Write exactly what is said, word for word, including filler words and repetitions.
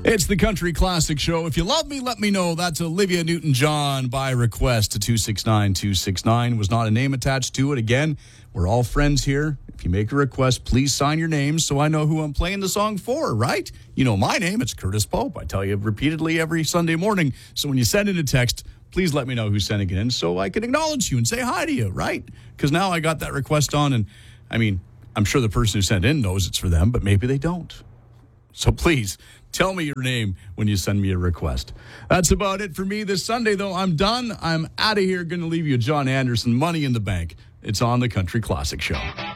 It's the Country Classic Show. If you love me, let me know. That's Olivia Newton-John by request to two six nine two six nine. Was not a name attached to it. Again, we're all friends here. If you make a request, please sign your name so I know who I'm playing the song for, right? You know my name. It's Curtis Pope. I tell you repeatedly every Sunday morning. So when you send in a text, please let me know who's sending it in so I can acknowledge you and say hi to you, right? Because now I got that request on, and, I mean, I'm sure the person who sent in knows it's for them, but maybe they don't. So please, tell me your name when you send me a request. That's about it for me this Sunday, though. I'm done. I'm out of here. Going to leave you John Anderson, Money in the Bank. It's on the Country Classic Show.